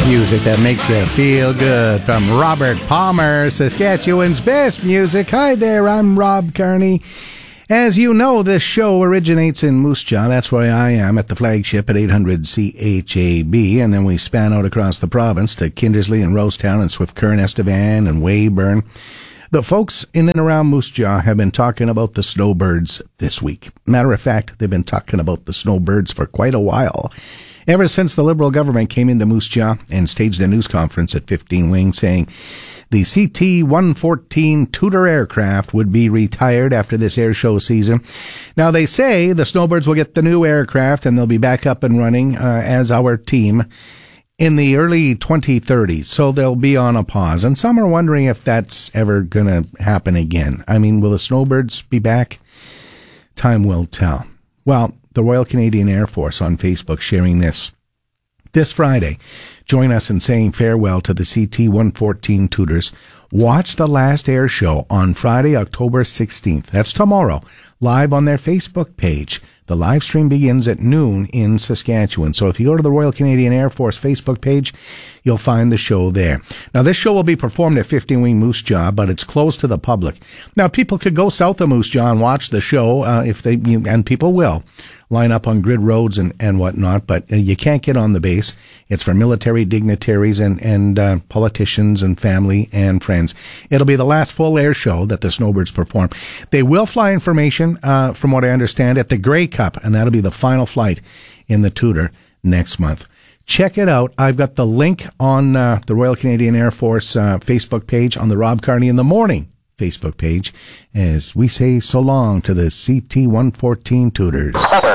Music that makes you feel good from Robert Palmer, Saskatchewan's best music. Hi there, I'm Rob Kearney. As you know, this show originates in Moose Jaw. That's where I am at the flagship at 800 CHAB, and then we span out across the province to Kindersley and Rosetown and Swift Current, Estevan and Weyburn. The folks in and around Moose Jaw have been talking about the snowbirds this week. Matter of fact, they've been talking about the snowbirds for quite a while. Ever since the Liberal government came into Moose Jaw and staged a news conference at 15 Wing saying the CT-114 Tudor aircraft would be retired after this air show season. Now, they say the snowbirds will get the new aircraft and they'll be back up and running as our team in the early 2030s, so they'll be on a pause. And some are wondering if that's ever going to happen again. I mean, will the snowbirds be back? Time will tell. Well, the Royal Canadian Air Force on Facebook sharing this. This Friday, join us in saying farewell to the CT-114 Tudors. Watch the last air show on Friday, October 16th. That's tomorrow, live on their Facebook page. The live stream begins at noon in Saskatchewan. So if you go to the Royal Canadian Air Force Facebook page, you'll find the show there. Now, this show will be performed at 15 Wing Moose Jaw, but it's closed to the public. Now, people could go south of Moose Jaw and watch the show and people will line up on grid roads and whatnot, but you can't get on the base. It's for military dignitaries and politicians and family and friends. It'll be the last full air show that the snowbirds perform. They will fly information, from what I understand, at the Grey Cup, and that'll be the final flight in the Tudor next month. Check it out. I've got the link on the Royal Canadian Air Force Facebook page on the Rob Kearney in the Morning Facebook page as we say so long to the CT-114 Tudors.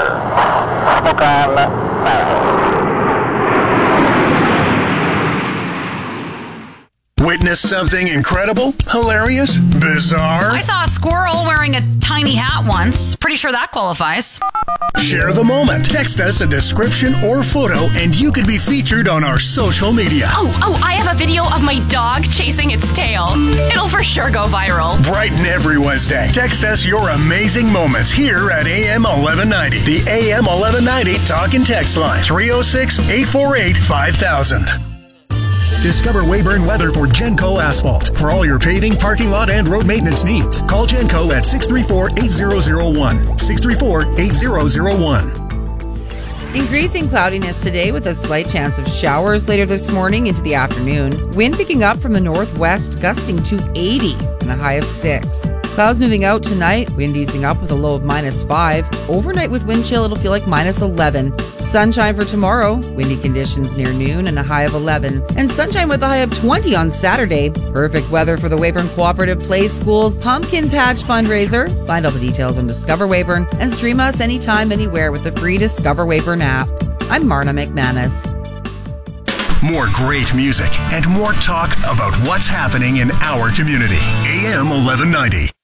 Witness something incredible, hilarious, bizarre? I saw a squirrel wearing a tiny hat once. Pretty sure that qualifies. Share the moment. Text us a description or photo and you could be featured on our social media. Oh, I have a video of my dog chasing its tail. It'll for sure go viral. Brighten every Wednesday. Text us your amazing moments here at AM 1190. The AM 1190 talk and text line. 306-848-5000. Discover Weyburn Weather for Genco Asphalt. For all your paving, parking lot, and road maintenance needs, call Genco at 634-8001. 634-8001. Increasing cloudiness today with a slight chance of showers later this morning into the afternoon. Wind picking up from the northwest, gusting to 80 and a high of 6. Clouds moving out tonight, wind easing up with a low of -5. Overnight with wind chill, it'll feel like -11. Sunshine for tomorrow, windy conditions near noon and a high of 11. And sunshine with a high of 20 on Saturday. Perfect weather for the Weyburn Cooperative Play School's Pumpkin Patch fundraiser. Find all the details on Discover Weyburn and stream us anytime, anywhere with the free Discover Weyburn app. I'm Marna McManus. More great music and more talk about what's happening in our community. AM 1190.